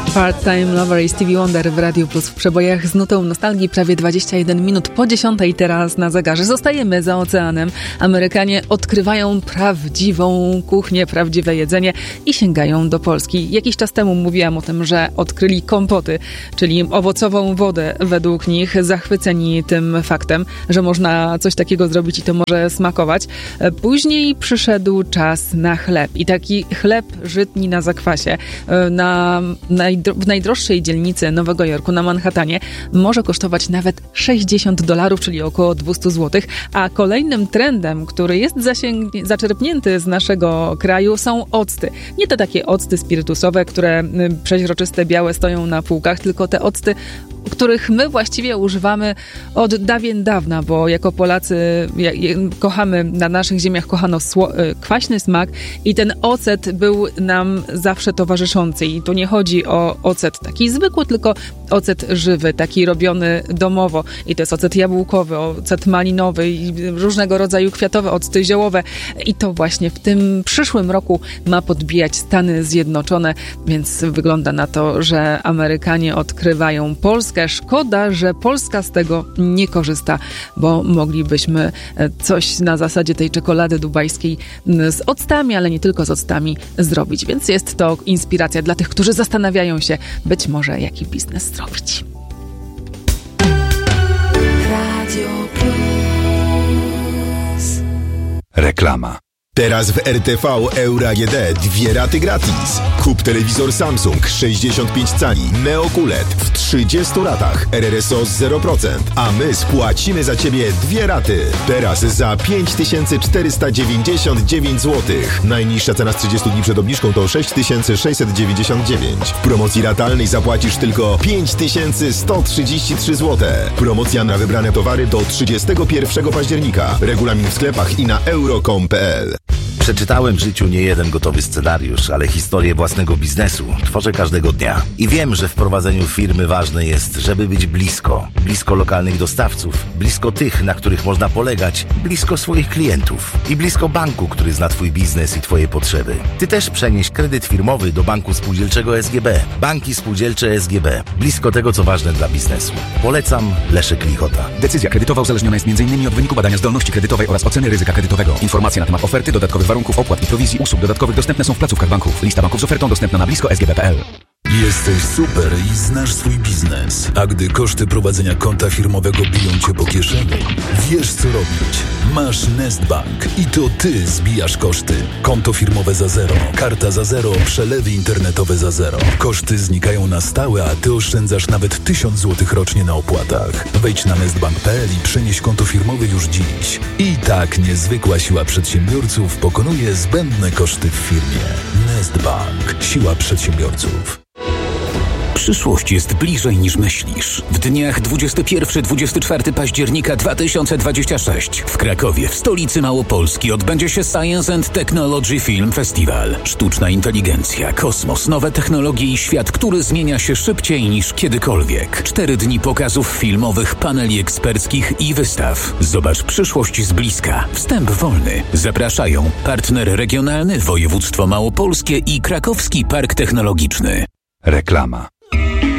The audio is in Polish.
Part-Time Lover i Stevie Wonder w Radiu Plus w przebojach z nutą nostalgii. Prawie 21 minut po 10 teraz na zegarze. Zostajemy za oceanem. Amerykanie odkrywają prawdziwą kuchnię, prawdziwe jedzenie i sięgają do Polski. Jakiś czas temu mówiłam o tym, że odkryli kompoty, czyli owocową wodę według nich, zachwyceni tym faktem, że można coś takiego zrobić i to może smakować. Później przyszedł czas na chleb i taki chleb żytni na zakwasie w najdroższej dzielnicy Nowego Jorku, na Manhattanie, może kosztować nawet $60, czyli około 200 zł, a kolejnym trendem, który jest zaczerpnięty z naszego kraju, są octy. Nie te takie octy spirytusowe, które przeźroczyste, białe stoją na półkach, tylko te octy, których my właściwie używamy od dawien dawna, bo jako Polacy kochamy, na naszych ziemiach kochano kwaśny smak i ten ocet był nam zawsze towarzyszący. I tu nie chodzi o ocet taki zwykły, tylko ocet żywy, taki robiony domowo. I to jest ocet jabłkowy, ocet malinowy i różnego rodzaju kwiatowe octy ziołowe. I to właśnie w tym przyszłym roku ma podbijać Stany Zjednoczone, więc wygląda na to, że Amerykanie odkrywają Polskę. Szkoda, że Polska z tego nie korzysta, bo moglibyśmy coś na zasadzie tej czekolady dubajskiej z octami, ale nie tylko z octami zrobić. Więc jest to inspiracja dla tych, którzy zastanawiają się, być może jaki biznes zrobić. Radio Plus. Reklama. Teraz w RTV Euro AGD 2 raty gratis. Kup telewizor Samsung 65 cali Neo QLED w 30 ratach RRSO 0%, a my spłacimy za Ciebie 2 raty. Teraz za 5499 zł. Najniższa cena z 30 dni przed obniżką to 6699. W promocji ratalnej zapłacisz tylko 5133 zł. Promocja na wybrane towary do 31 października. Regulamin w sklepach i na euro.com.pl. Przeczytałem w życiu nie jeden gotowy scenariusz, ale historię własnego biznesu tworzę każdego dnia. I wiem, że w prowadzeniu firmy ważne jest, żeby być blisko. Blisko lokalnych dostawców, blisko tych, na których można polegać, blisko swoich klientów i blisko banku, który zna Twój biznes i Twoje potrzeby. Ty też przenieś kredyt firmowy do Banku Spółdzielczego SGB. Banki Spółdzielcze SGB. Blisko tego, co ważne dla biznesu. Polecam, Leszek Lichota. Decyzja kredytowa uzależniona jest m.in. od wyniku badania zdolności kredytowej oraz oceny ryzyka kredytowego. Informacje na temat oferty, dodatkowych warunków, opłat i prowizji usług dodatkowych dostępne są w placówkach banków. Lista banków z ofertą dostępna na blisko.sgb.pl. Jesteś super i znasz swój biznes. A gdy koszty prowadzenia konta firmowego biją Cię po kieszeni, wiesz co robić. Masz Nestbank i to Ty zbijasz koszty. Konto firmowe za zero, karta za zero, przelewy internetowe za zero. Koszty znikają na stałe, a Ty oszczędzasz nawet 1000 zł rocznie na opłatach. Wejdź na nestbank.pl i przenieś konto firmowe już dziś. I tak niezwykła siła przedsiębiorców pokonuje zbędne koszty w firmie. Nestbank. Siła przedsiębiorców. Przyszłość jest bliżej niż myślisz. W dniach 21-24 października 2026 w Krakowie, w stolicy Małopolski, odbędzie się Science and Technology Film Festival. Sztuczna inteligencja, kosmos, nowe technologie i świat, który zmienia się szybciej niż kiedykolwiek. 4 dni pokazów filmowych, paneli eksperckich i wystaw. Zobacz przyszłość z bliska. Wstęp wolny. Zapraszają partner regionalny, województwo małopolskie i Krakowski Park Technologiczny. Reklama.